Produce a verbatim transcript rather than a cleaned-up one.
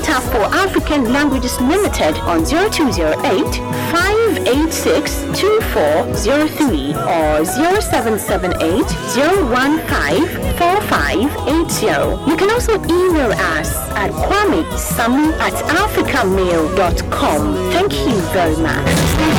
Center for African Languages Limited on zero two zero eight, five eight six, two four zero three or zero seven seven eight, zero one five, four five eight zero. You can also email us at kwame samu at africamail dot com. Thank you very much.